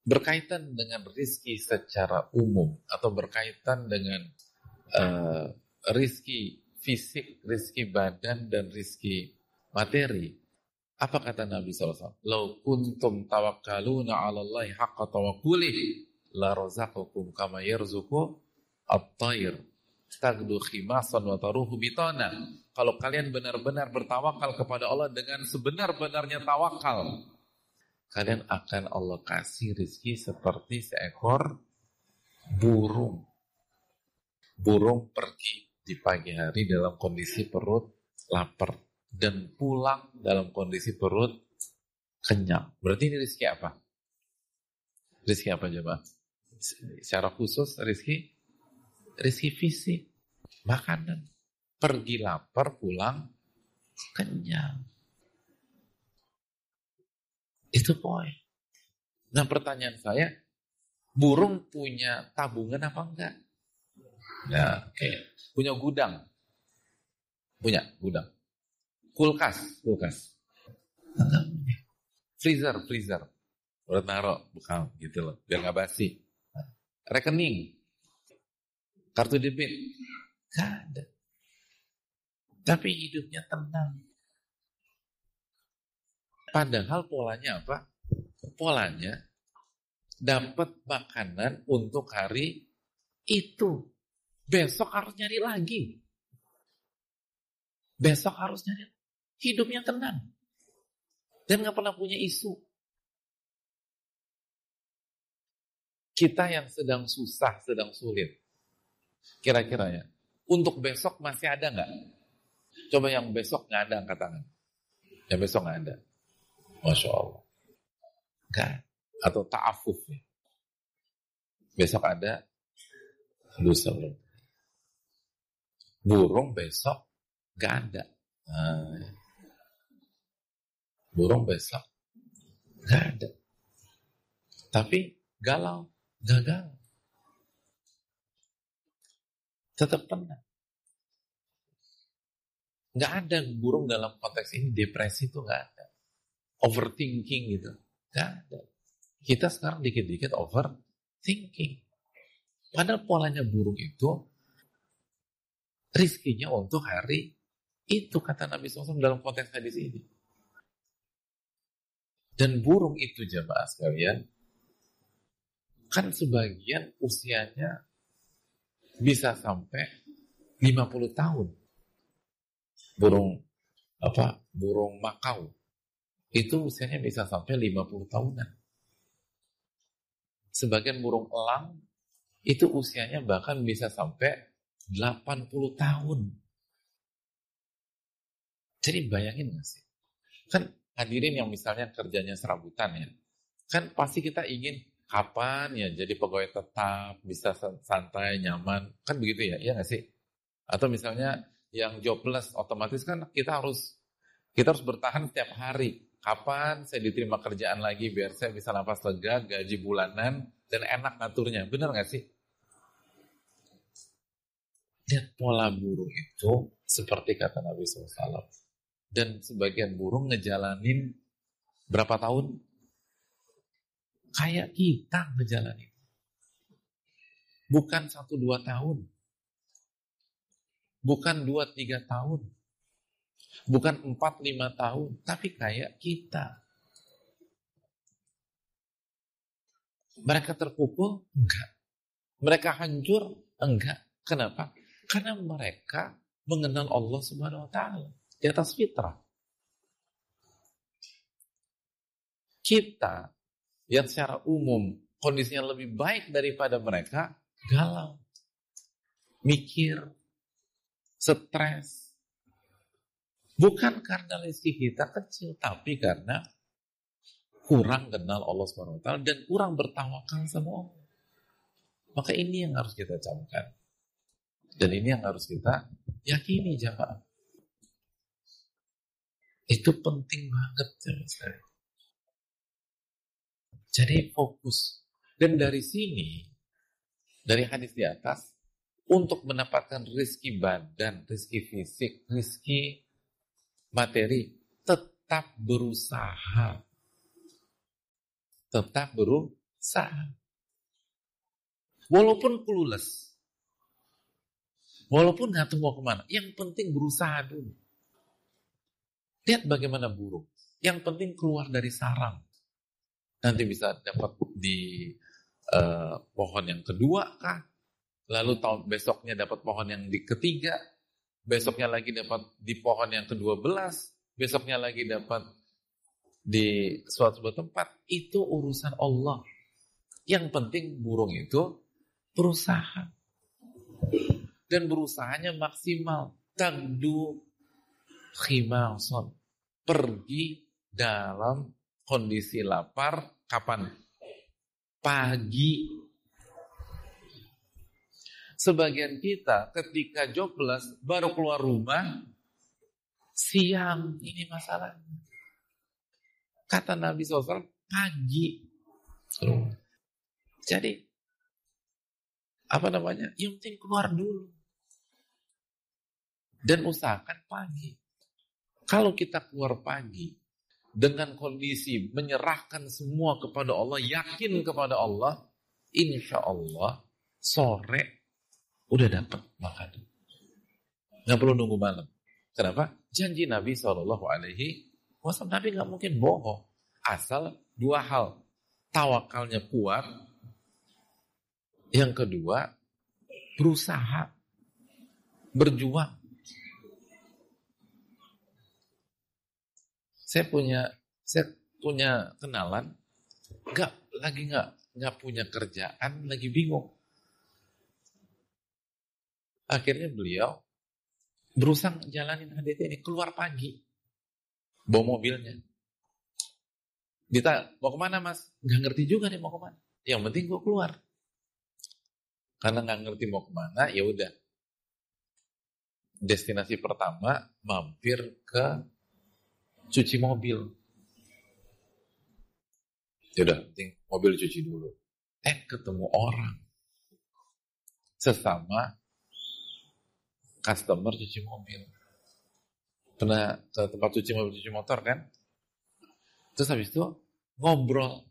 berkaitan dengan rizki secara umum atau berkaitan dengan rizki fisik, rizki badan, dan rizki materi. Apa kata Nabi SAW? Lau kuntum tawakkaluna 'ala Allahi haqqa tawakkuli la razaqakum kama yarzuqu at-tayr tagdu khimasan wa taruhu bitana. Kalau kalian benar-benar bertawakal kepada Allah dengan sebenar-benarnya tawakal, kalian akan Allah kasih rezeki seperti seekor burung. Burung pergi di pagi hari dalam kondisi perut lapar dan pulang dalam kondisi perut kenyang. Berarti ini rezeki apa? Rezeki apa coba? Secara khusus rezeki fisik, makanan. Pergi lapar, pulang kenyang. Itu poin. Nah, pertanyaan saya, burung punya tabungan apa enggak? Ya, oke. Punya gudang? Punya gudang. Kulkas. Freezer. Udah naruh, bukan gitu loh, biar nggak basi. Rekening, kartu debit, nggak ada. Tapi hidupnya tenang. Padahal polanya apa? Polanya dapat makanan untuk hari itu. Besok harus nyari lagi. Hidupnya tenang. Dan gak pernah punya isu. Kita yang sedang susah, sedang sulit. Kira-kira ya. Untuk besok masih ada gak? Coba yang besok gak ada, angkat tangan. Yang besok gak ada. Masya Allah. Gak. Atau ta'afuf ya. Besok ada, lusa belum. Burung besok gak ada. Burung besok gak ada. Tapi gagal. Tetap tenang. Gak ada burung dalam konteks ini depresi itu gak ada. Overthinking gitu. Gak ada. Kita sekarang dikit-dikit overthinking. Padahal polanya burung itu rizkinya untuk hari itu, kata Nabi SAW dalam konteks hadis ini. Dan burung itu jemaah sekalian, kan sebagian usianya bisa sampai 50 tahun. Burung makau itu usianya bisa sampai 50 tahunan. Sebagian burung elang itu usianya bahkan bisa sampai 80 tahun. Jadi bayangin gak sih? Kan hadirin yang misalnya kerjanya serabutan ya, kan pasti kita ingin kapan ya jadi pegawai tetap, bisa santai, nyaman, kan begitu ya, iya gak sih? Atau misalnya yang jobless, otomatis kan kita harus bertahan setiap hari. Kapan saya diterima kerjaan lagi biar saya bisa napas lega, gaji bulanan, dan enak ngaturnya, benar gak sih? Lihat pola burung itu seperti kata Nabi SAW. Dan sebagian burung ngejalanin berapa tahun? Kayak kita ngejalanin. Bukan 1-2 tahun. Bukan 2-3 tahun. Bukan 4-5 tahun. Tapi kayak kita. Mereka terpukul? Enggak. Mereka hancur? Enggak. Kenapa? Karena mereka mengenal Allah Subhanahu wa Ta'ala di atas fitrah. Kita yang secara umum kondisinya lebih baik daripada mereka, galau, mikir, stres. Bukan karena rezeki kita kecil, tapi karena kurang kenal Allah Subhanahu wa Ta'ala dan kurang bertawakal sama Allah. Maka ini yang harus kita camkan. Dan ini yang harus kita yakini, jamaah. Itu penting banget, jamaah. Jadi fokus. Dan dari sini, dari hadis di atas, untuk mendapatkan rezeki badan, rezeki fisik, rezeki materi, tetap berusaha. Tetap Saham. Walaupun clueless, walaupun nggak tahu mau kemana, yang penting berusaha dulu. Lihat bagaimana burung. Yang penting keluar dari sarang. Nanti bisa dapat di pohon yang kedua kah? Lalu tahun besoknya dapat pohon yang di ketiga, besoknya lagi dapat di pohon yang ke-12, besoknya lagi dapat di suatu tempat. Itu urusan Allah. Yang penting burung itu berusaha. Dan berusahanya maksimal. Tagdu khimason. Pergi dalam kondisi lapar. Kapan? Pagi. Sebagian kita ketika jobless baru keluar rumah siang. Ini masalahnya. Kata Nabi SAW, pagi. Jadi yang penting keluar dulu dan usahakan pagi. Kalau kita keluar pagi dengan kondisi menyerahkan semua kepada Allah, yakin kepada Allah, insya Allah sore udah dapat makan. Nggak perlu nunggu malam. Kenapa? Janji Nabi SAW, Nabi nggak mungkin bohong. Asal dua hal, tawakalnya kuat. Yang kedua, berusaha, berjuang. Saya punya kenalan, nggak punya kerjaan, lagi bingung. Akhirnya beliau berusaha jalanin HDT ini, keluar pagi, bawa mobilnya. Ditanya, mau kemana mas? Nggak ngerti juga nih mau kemana. Yang penting gue keluar. Karena nggak ngerti mau kemana, ya udah. Destinasi pertama mampir ke cuci mobil. Ya udah, penting mobil cuci dulu. Ketemu orang sesama customer cuci mobil. Pernah ke tempat cuci mobil, cuci motor kan? Terus habis itu ngobrol,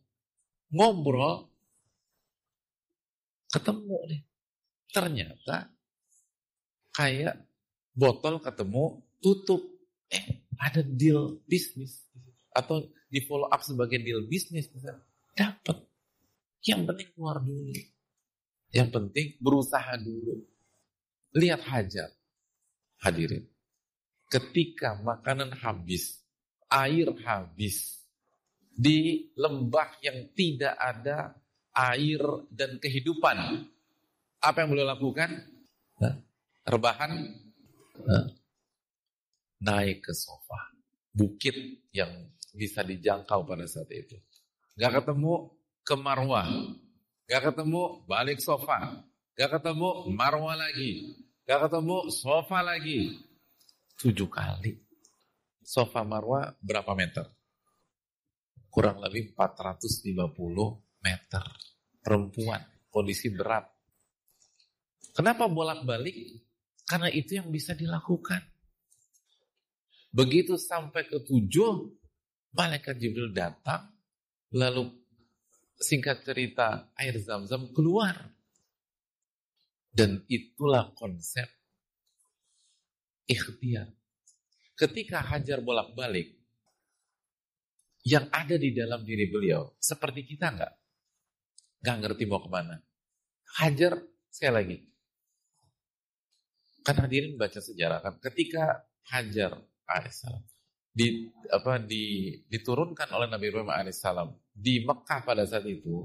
ketemu nih. Ternyata kayak botol ketemu tutup. Ada deal bisnis atau di follow up sebagai deal bisnis, dapat. Yang penting keluar dulu. Yang penting berusaha dulu. Lihat Hajar, hadirin. Ketika makanan habis, air habis, di lembah yang tidak ada air dan kehidupan, apa yang beliau lakukan? Rebahan, naik ke sofa, bukit yang bisa dijangkau pada saat itu. Gak ketemu ke Marwah, gak ketemu balik sofa, gak ketemu Marwah lagi, gak ketemu sofa lagi. 7 kali. Sofa Marwah berapa meter? Kurang lebih 450 meter. Perempuan, kondisi berat. Kenapa bolak-balik? Karena itu yang bisa dilakukan. Begitu sampai ke 7, malaikat Jibril datang, lalu singkat cerita air Zam-Zam keluar. Dan itulah konsep ikhtiar. Ketika Hajar bolak-balik, yang ada di dalam diri beliau seperti kita nggak ngerti mau kemana. Hajar, sekali lagi, kan hadirin baca sejarah kan, ketika Hajar alaihissalam diturunkan oleh Nabi Ibrahim alaihissalam di Mekah pada saat itu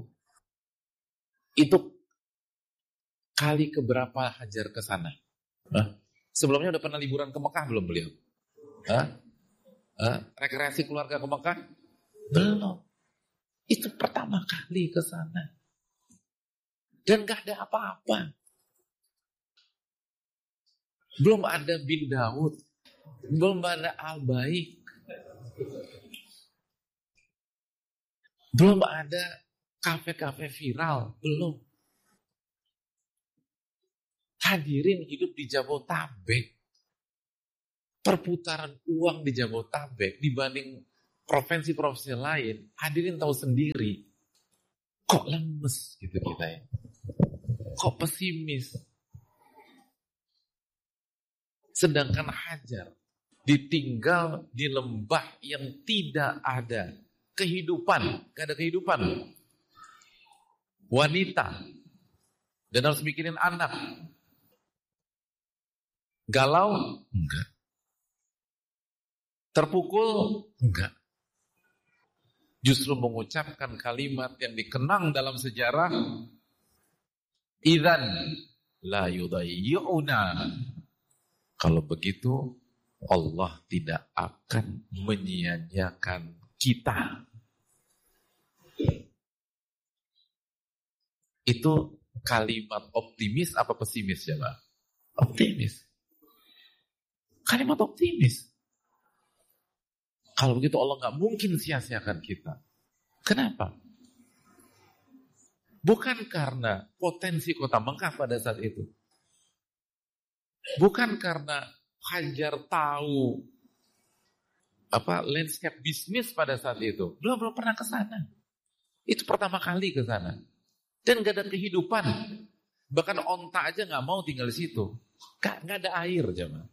kali keberapa Hajar ke sana? Sebelumnya udah pernah liburan ke Mekah belum beliau? Rekreasi keluarga ke Mekah? Belum. Itu pertama kali ke sana. Dan gak ada apa-apa. Belum ada bin Daud. Belum ada Al-Baik. Belum ada kafe-kafe viral. Belum. Hadirin hidup di Jabotabek. Perputaran uang di Jabotabek dibanding provinsi-provinsi lain, hadirin tahu sendiri. Kok lemes gitu kita ya? Kok pesimis? Sedangkan Hajar ditinggal di lembah yang tidak ada kehidupan, gak ada kehidupan. Wanita dan harus mikirin anak. Galau? Enggak. Terpukul? Enggak. Justru mengucapkan kalimat yang dikenang dalam sejarah, idzan la yudayyuna. Kalau begitu Allah tidak akan menyia-nyiakan kita. Itu kalimat optimis apa pesimis ya Pak? Optimis. Kalimat optimis. Kalau begitu Allah nggak mungkin sia-siakan kita. Kenapa? Bukan karena potensi kota Mekah pada saat itu. Bukan karena Hajar tahu landscape bisnis pada saat itu. Belum pernah ke sana. Itu pertama kali ke sana. Dan nggak ada kehidupan. Bahkan onta aja nggak mau tinggal di situ. Nggak ada air jemaah.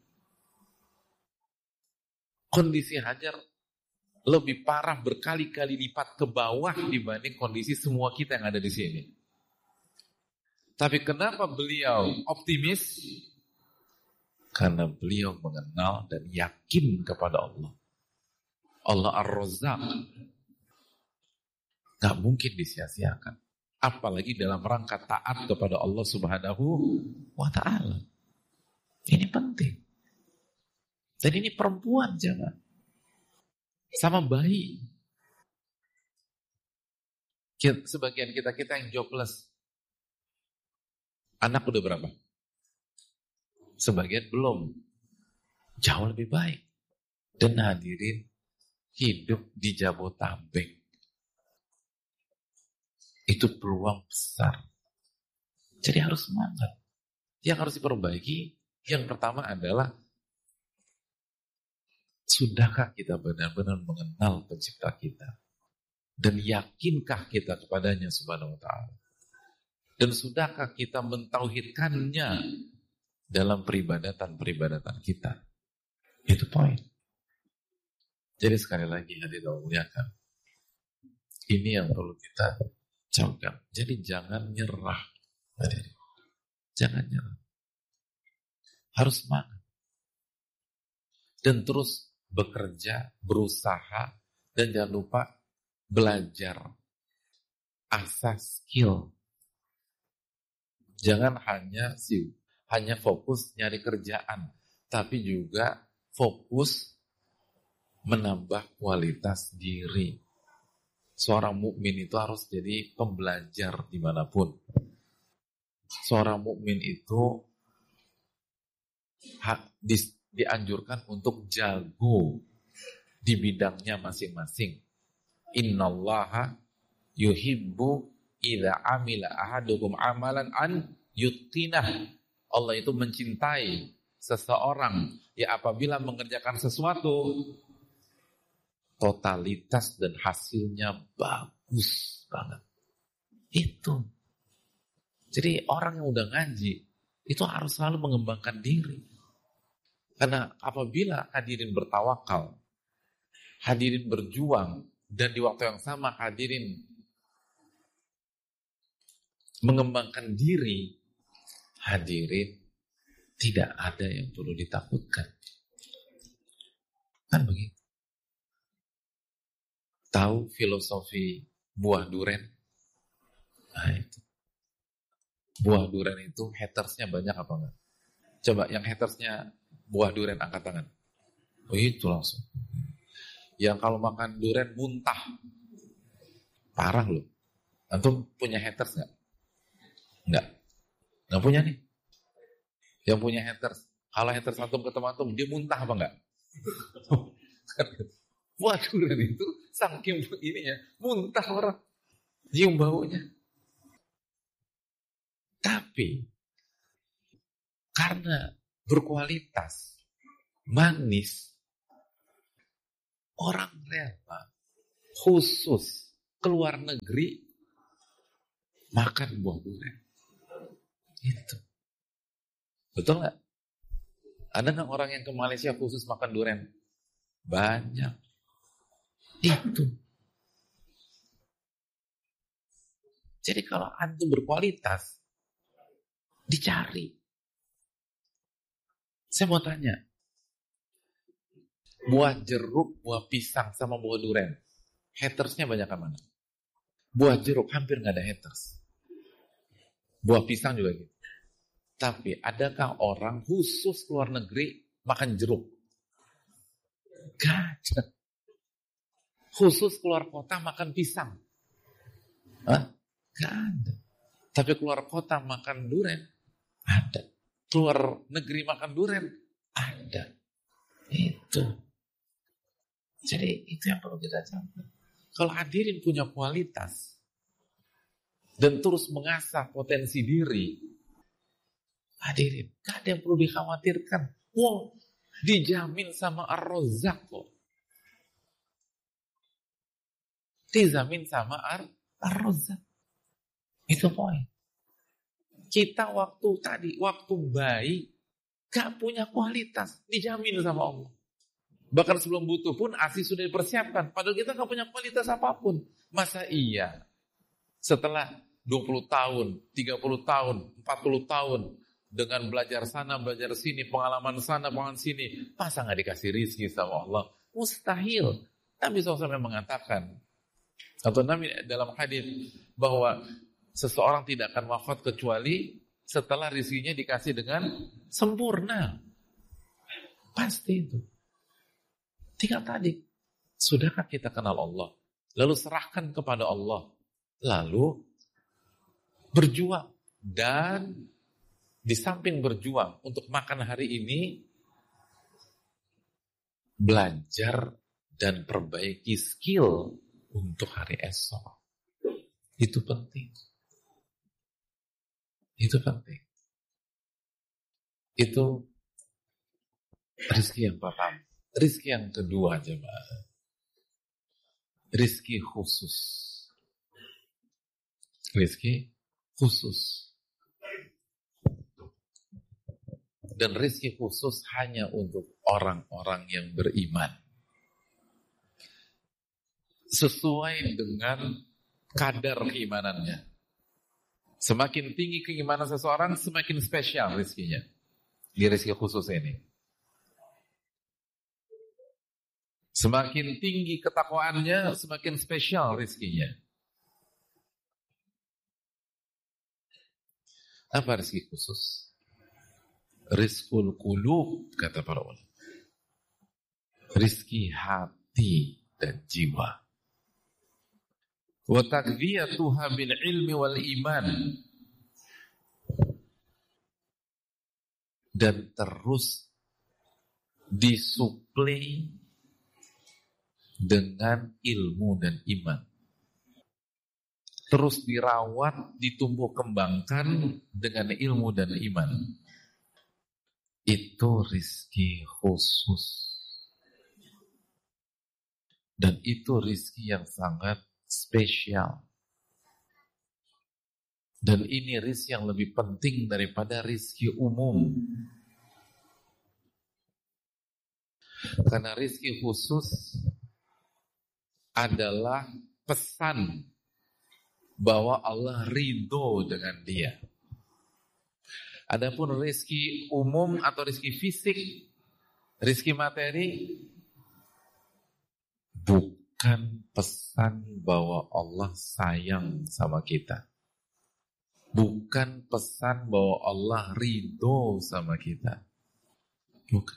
Kondisi Hajar lebih parah berkali-kali lipat ke bawah dibanding kondisi semua kita yang ada di sini. Tapi kenapa beliau optimis? Karena beliau mengenal dan yakin kepada Allah. Allah Ar-Razzaq. Gak mungkin disia-siakan. Apalagi dalam rangka taat kepada Allah Subhanahu wa Ta'ala. Ini penting. Dan ini perempuan jangan. Sama bayi. Sebagian kita yang jobless. Anak udah berapa? Sebagian belum. Jauh lebih baik. Dan hadirin hidup di Jabodetabek. Itu peluang besar. Jadi harus semangat. Yang harus diperbaiki, yang pertama adalah sudahkah kita benar-benar mengenal pencipta kita? Dan yakinkah kita kepadanya Subhanahu wa ta'ala? Dan sudahkah kita mentauhidkannya dalam peribadatan-peribadatan kita? Itu poin. Jadi sekali lagi hadirin muliakan, ini yang perlu kita camkan. Jadi jangan nyerah. Hadirin. Jangan nyerah. Harus semangat. Dan terus bekerja, berusaha, dan jangan lupa belajar asas skill. Jangan hanya fokus nyari kerjaan, tapi juga fokus menambah kualitas diri. Seorang mukmin itu harus jadi pembelajar dimanapun. Seorang mukmin itu dianjurkan untuk jago di bidangnya masing-masing. Innallaha yuhibbu idza amila ahadukum amalan an yutqinah. Allah itu mencintai seseorang ya apabila mengerjakan sesuatu totalitas dan hasilnya bagus banget. Itu. Jadi orang yang udah ngaji itu harus selalu mengembangkan diri. Karena apabila hadirin bertawakal, hadirin berjuang, dan di waktu yang sama hadirin mengembangkan diri, hadirin tidak ada yang perlu ditakutkan. Kan begitu. Tahu filosofi buah duren? Nah itu. Buah duren itu hatersnya banyak apa enggak? Coba yang hatersnya buah duren angkat tangan. Oh itu langsung. Yang kalau makan duren muntah. Parah loh. Antum punya haters enggak? Enggak punya nih. Yang punya haters. Kalau haters antum ketemu antum, dia muntah apa enggak? Buah duren itu saking ininya, muntah orang. Cium baunya. Tapi karena berkualitas, manis, orang rela khusus keluar negeri makan buah durian. Itu. Betul nggak? Ada nggak orang yang ke Malaysia khusus makan durian? Banyak. Itu. Jadi kalau antum berkualitas, dicari. Saya mau tanya, buah jeruk, buah pisang, sama buah durian, hatersnya banyak ke mana? Buah jeruk hampir nggak ada haters. Buah pisang juga gitu. Tapi adakah orang khusus keluar negeri makan jeruk? Gak ada. Khusus keluar kota makan pisang? Hah? Gak ada. Tapi keluar kota makan durian? Ada. Keluar negeri makan durian? Ada. Itu. Jadi itu yang perlu kita catat. Kalau hadirin punya kualitas dan terus mengasah potensi diri, hadirin, gak ada yang perlu dikhawatirkan. Wow, dijamin sama Ar-Razzaq kok. Dijamin sama Ar-Razzaq. Itu poin. Kita waktu bayi gak punya kualitas, dijamin sama Allah. Bahkan sebelum butuh pun ASI sudah dipersiapkan. Padahal kita gak punya kualitas apapun. Masa iya setelah 20 tahun, 30 tahun, 40 tahun dengan belajar sana, belajar sini, pengalaman sana, pengalaman sini, masa gak dikasih rizki sama Allah? Mustahil. Nabi SAW mengatakan, atau Nabi dalam hadis bahwa seseorang tidak akan wafat kecuali setelah rizkinya dikasih dengan sempurna. Pasti itu. Tinggal tadi, sudahkah kita kenal Allah? Lalu serahkan kepada Allah. Lalu berjuang. Dan di samping berjuang untuk makan hari ini, belajar dan perbaiki skill untuk hari esok. Itu penting. Itu penting. Itu rezeki yang pertama. Rizki yang kedua, jemaah. Rizki khusus. Rizki khusus. Dan rizki khusus hanya untuk orang-orang yang beriman. Sesuai dengan kadar keimanannya. Semakin tinggi keimanan seseorang, semakin spesial rizkinya. Di rizki khusus ini. Semakin tinggi ketakwaannya, semakin spesial rizkinya. Apa rizki khusus? Rizkul qulub, kata para ulama. Rizki hati dan jiwa. Wa taqdiyatuha bil ilmi wal iman. Dan terus disuplai dengan ilmu dan iman. Terus dirawat, ditumbuh kembangkan dengan ilmu dan iman. Itu rizki khusus. Dan itu rizki yang sangat spesial. Dan ini rizki yang lebih penting daripada rizki umum. Karena rizki khusus adalah pesan bahwa Allah ridho dengan dia. Adapun rezeki umum atau rezeki fisik, rezeki materi, bukan pesan bahwa Allah sayang sama kita. Bukan pesan bahwa Allah ridho sama kita. Bukan.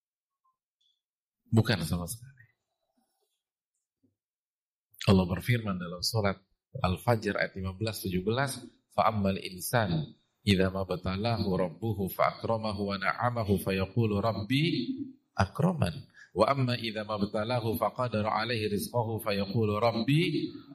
Bukan sama sekali. Allah berfirman dalam surat Al-Fajr ayat 15-17, fa'ammal insan idza ma batalahu rabbuhu fa'akramahu wa na'amahu fayaqulu rabbi akraman wa amma idza ma batalahu faqadara alaihi rizqahu fayaqulu rabbi